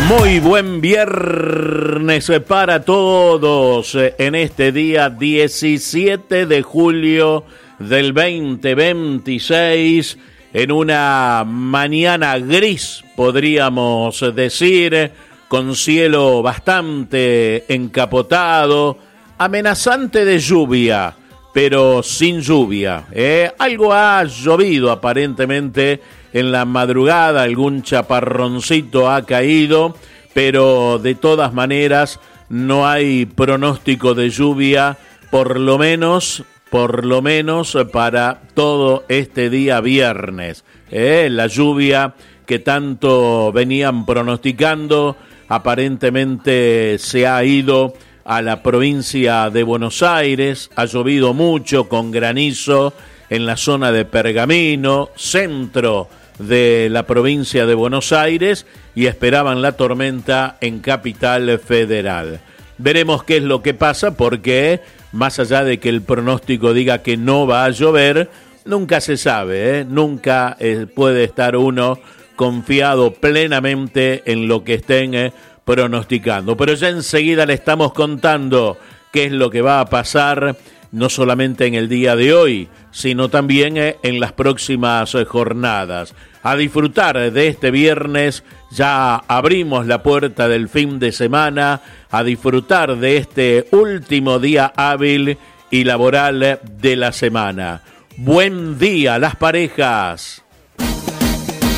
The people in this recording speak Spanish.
Muy buen viernes para todos en este día 17 de julio del 2026, en una mañana gris, podríamos decir, con cielo bastante encapotado, amenazante de lluvia, pero sin lluvia. Algo ha llovido aparentemente en la madrugada, algún chaparroncito ha caído, pero de todas maneras no hay pronóstico de lluvia, por lo menos para todo este día viernes. La lluvia que tanto venían pronosticando aparentemente se ha ido a la provincia de Buenos Aires. Ha llovido mucho con granizo en la zona de Pergamino, centro de la provincia de Buenos Aires, y esperaban la tormenta en Capital Federal. Veremos qué es lo que pasa, porque más allá de que el pronóstico diga que no va a llover, nunca se sabe, nunca puede estar uno confiado plenamente en lo que estén pronosticando. Pero ya enseguida le estamos contando qué es lo que va a pasar, no solamente en el día de hoy, sino también en las próximas jornadas. A disfrutar de este viernes, ya abrimos la puerta del fin de semana, a disfrutar de este último día hábil y laboral de la semana. Buen día, las parejas.